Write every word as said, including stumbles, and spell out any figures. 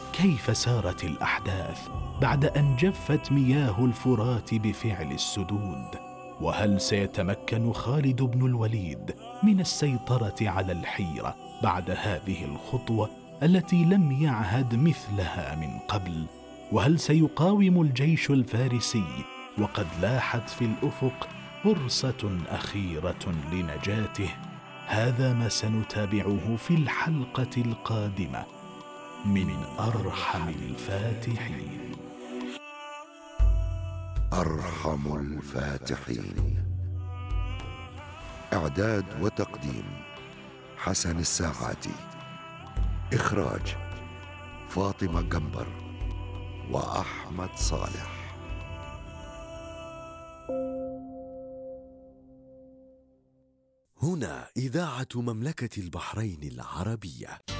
كيف سارت الأحداث بعد أن جفت مياه الفرات بفعل السدود؟ وهل سيتمكن خالد بن الوليد من السيطرة على الحيرة بعد هذه الخطوة التي لم يعهد مثلها من قبل؟ وهل سيقاوم الجيش الفارسي وقد لاحت في الأفق فرصة أخيرة لنجاته؟ هذا ما سنتابعه في الحلقة القادمة من أرحم الفاتحين. أرحم الفاتحين. إعداد وتقديم حسن الساعاتي. إخراج فاطمة جنبر وأحمد صالح. هنا إذاعة مملكة البحرين العربية.